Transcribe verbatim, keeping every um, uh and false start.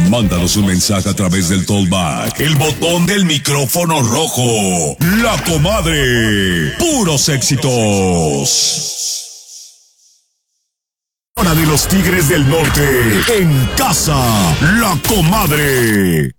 Mándanos un mensaje a través del Tollback, el botón del micrófono rojo. La Comadre. Puros éxitos. Hora de los Tigres del Norte. En casa, La Comadre.